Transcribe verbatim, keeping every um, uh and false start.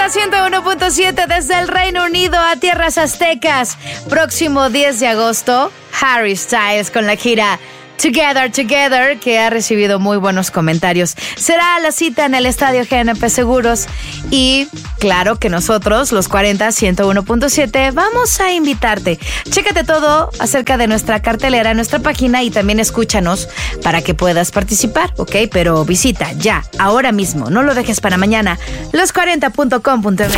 ciento uno punto siete desde el Reino Unido a tierras aztecas. Próximo diez de agosto, Harry Styles con la gira Together, Together, que ha recibido muy buenos comentarios. Será la cita en el Estadio G N P Seguros. Y claro que nosotros, los cuarenta, ciento uno punto siete, vamos a invitarte. Chécate todo acerca de nuestra cartelera en nuestra página y también escúchanos para que puedas participar, ¿ok? Pero visita ya, ahora mismo, no lo dejes para mañana, los cuarenta punto com punto m x.